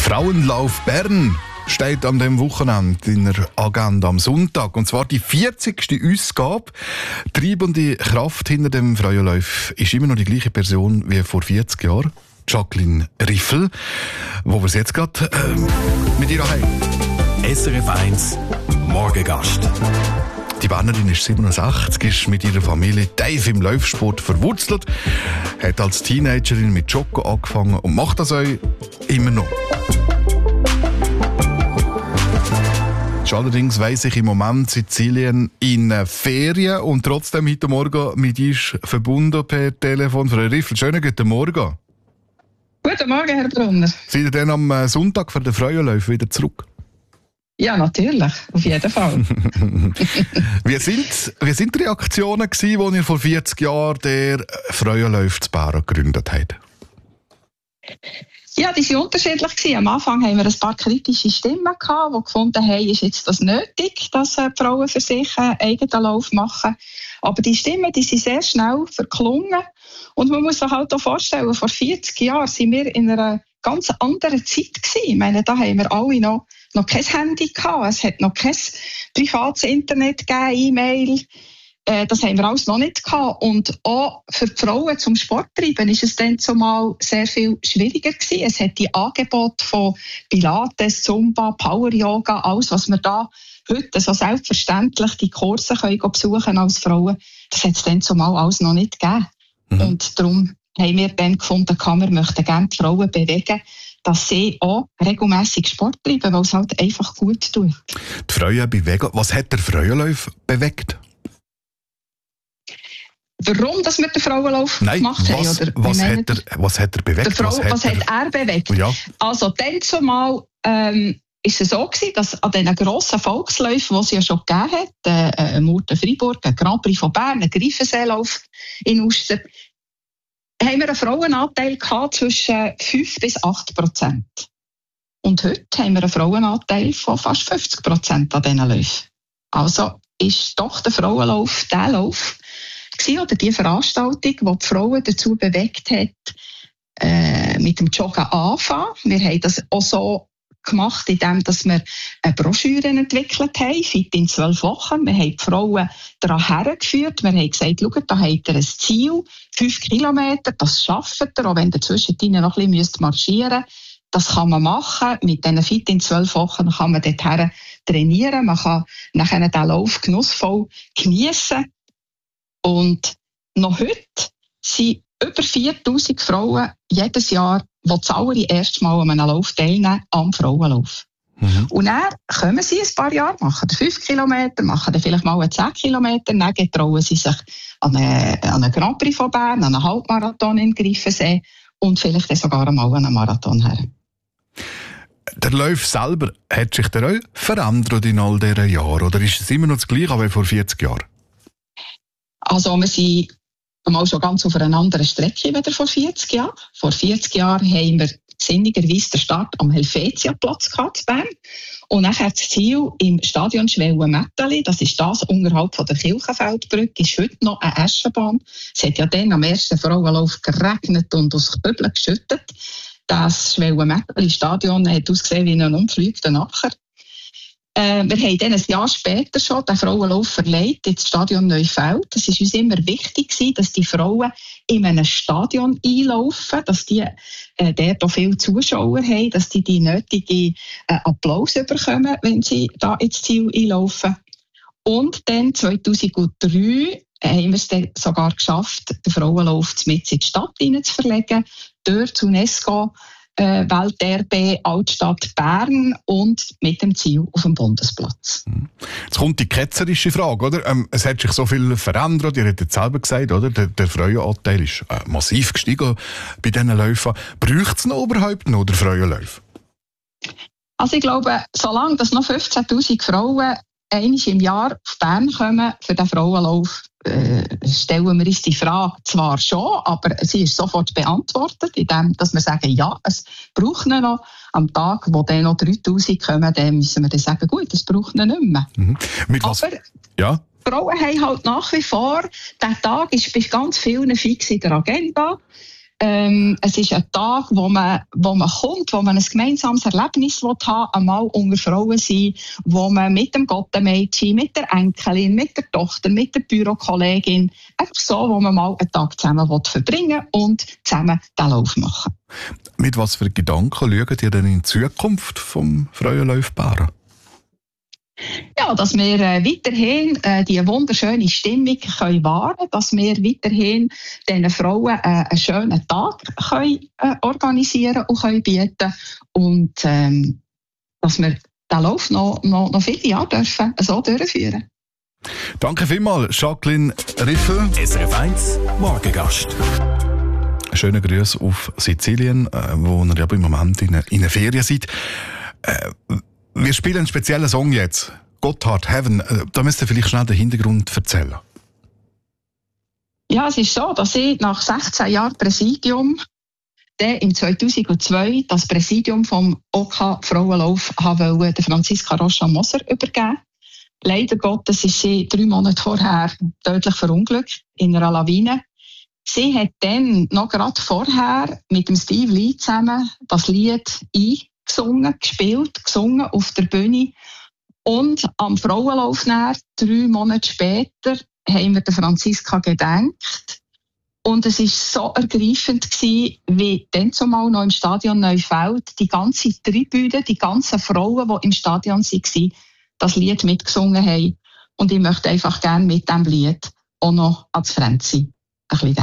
Frauenlauf Bern steht an dem Wochenende in der Agenda am Sonntag. Und zwar die 40. Ausgabe. Treibende Kraft hinter dem Frauenlauf ist immer noch die gleiche Person wie vor 40 Jahren. Jacqueline Riffel, wo wir es jetzt gerade mit ihr haben. SRF 1 Morgengast. Die Bernerin ist 67, ist mit ihrer Familie tief im Laufsport verwurzelt, hat als Teenagerin mit Joggen angefangen und macht das auch immer noch. Allerdings weiss ich im Moment Sizilien in Ferien und trotzdem heute Morgen mit uns verbunden per Telefon. Frau Riffel, schönen guten Morgen. Guten Morgen, Herr Brunner. Seid ihr dann am Sonntag für den Frauenlauf wieder zurück? Ja, natürlich. Auf jeden Fall. Wie sind die Reaktionen gewesen, als ihr vor 40 Jahren den Frauenlauf zu Bern gegründet habt? Ja, die waren unterschiedlich. Am Anfang haben wir ein paar kritische Stimmen gehabt, die gefunden haben, ist jetzt das nötig, dass die Frauen für sich einen eigenen Lauf machen. Aber die Stimmen, die sind sehr schnell verklungen. Und man muss sich halt auch vorstellen, vor 40 Jahren waren wir in einer ganz anderen Zeit gewesen. Ich meine, da haben wir alle noch kein Handy gehabt. Es hat noch kein privates Internet gegeben, E-Mail. Das haben wir alles noch nicht gehabt. Und auch für die Frauen zum Sport treiben ist es dann zumal sehr viel schwieriger gewesen. Es hat die Angebote von Pilates, Zumba, Power Yoga, alles, was wir da heute so selbstverständlich die Kurse können besuchen als Frauen, das hat es dann zumal alles noch nicht gegeben. Mhm. Und darum haben wir dann gefunden, wir möchten gerne die Frauen bewegen, dass sie auch regelmässig Sport treiben, weil es halt einfach gut tut. Die Frauen bewegen. Was hat der Frauenlauf bewegt? Warum, dass wir den Frauenlauf gemacht haben? Oder was hat er bewegt? Was hat er bewegt? Ja. Also, dann zumal ist es so gewesen, dass an diesen grossen Volksläufen, die es ja schon gegeben hat, Murten-Freiburg, ein Grand Prix von Bern, ein Greifenseelauf in Uster, haben wir einen Frauenanteil gehabt zwischen 5-8%. Und heute haben wir einen Frauenanteil von fast 50% an diesen Läufen. Also ist doch der Frauenlauf der Lauf oder die Veranstaltung, die die Frauen dazu bewegt hat, mit dem Joggen anfangen. Wir haben das auch so gemacht, indem wir eine Broschüre entwickelt haben, Fit in 12 Wochen. Wir haben die Frauen daran hergeführt. Wir haben gesagt, schaut, da habt ihr ein Ziel, 5 Kilometer, das schafft ihr, auch wenn ihr zwischendrin noch ein bisschen marschieren müsst. Das kann man machen. Mit diesen Fit in 12 Wochen kann man dorthin trainieren. Man kann nachher den Lauf genussvoll geniessen. Und noch heute sind über 4000 Frauen jedes Jahr, die das allererste Mal an einem Lauf teilnehmen, am Frauenlauf. Mhm. Und dann kommen sie ein paar Jahre, machen 5 Kilometer, machen dann vielleicht mal 10 Kilometer, dann trauen sie sich an einen Grand Prix von Bern, an einen Halbmarathon in Greifensee und vielleicht sogar einmal an einen Marathon her. Der Lauf selber, hat sich der auch verändert in all diesen Jahren? Oder ist es immer noch das Gleiche wie vor 40 Jahren? Also wir sind mal schon ganz auf einer anderen Strecke wieder vor 40 Jahren. Vor 40 Jahren haben wir sinnigerweise den Start am Helvetiaplatz gehabt in Bern. Und nachher das Ziel im Stadion Schwellen-Metteli, das ist das unterhalb von der Kirchenfeldbrücke, ist heute noch eine Eschenbahn. Es hat ja dann am ersten Frauenlauf geregnet und aus Kübeln geschüttet. Das Schwellen-Metteli-Stadion hat ausgesehen wie ein umfliegender Acker. Wir haben dann ein Jahr später schon den Frauenlauf verlegt ins Stadion Neufeld. Es war uns immer wichtig, dass die Frauen in einem Stadion einlaufen, dass die dort auch viele Zuschauer haben, dass die nötigen Applaus bekommen, wenn sie da ins Ziel einlaufen. Und dann 2003 haben wir es dann sogar geschafft, den Frauenlauf mit in die Stadt zu verlegen, dort zu UNESCO Welterbe Altstadt Bern und mit dem Ziel auf dem Bundesplatz. Jetzt kommt die ketzerische Frage, oder? Es hat sich so viel verändert, ihr habt es selber gesagt, oder? Der Frauenanteil ist massiv gestiegen bei diesen Läufen. Braucht es noch überhaupt noch den Frauenlauf? Also ich glaube, solange dass noch 15'000 Frauen einmal im Jahr auf Bern kommen für den Frauenlauf, stellen wir uns die Frage zwar schon, aber sie ist sofort beantwortet, indem dass wir sagen, ja, es braucht ihn noch. Am Tag, wo dann noch 3000 kommen, dann müssen wir dann sagen, gut, es braucht ihn nicht mehr. Mhm. Mit was? Aber ja? Frauen haben halt nach wie vor, der Tag ist bei ganz vielen fix in der Agenda. Es ist ein Tag, wo man kommt, wo man ein gemeinsames Erlebnis haben will, einmal unter Frauen sein, wo man mit dem Gottemädchen, mit der Enkelin, mit der Tochter, mit der Bürokollegin, einfach so, wo man mal einen Tag zusammen verbringen will und zusammen den Lauf machen. Mit was für Gedanken schaut ihr denn in die Zukunft vom Frauenlaufbahn? Ja, dass wir weiterhin die wunderschöne Stimmung können wahren, dass wir weiterhin diesen Frauen einen schönen Tag können, organisieren und können bieten und dass wir den Lauf noch viele Jahre dürfen so durchführen. Danke vielmals, Jacqueline Riffel. SRF 1 Morgengast. Schönen Grüß auf Sizilien, wo ihr ja im Moment in einer Ferien seid. Wir spielen einen speziellen Song jetzt. Gotthard, Heaven. Da müsst ihr vielleicht schnell den Hintergrund erzählen. Ja, es ist so, dass ich nach 16 Jahren Präsidium im 2002 das Präsidium vom OK Frauenlauf der Franziska Rocha-Moser übergeben. Leider Gottes ist sie 3 Monate vorher tödlich verunglückt in einer Lawine. Sie hat dann noch gerade vorher mit dem Steve Lee zusammen das Lied gesungen auf der Bühne. Und am Frauenlauf 3 Monate später haben wir der Franziska gedenkt. Und es war so ergreifend gewesen, wie dann zumal noch im Stadion Neufeld die ganze Tribüne, die ganzen Frauen, die im Stadion waren, das Lied mitgesungen haben. Und ich möchte einfach gerne mit diesem Lied auch noch ans Franzi ein bisschen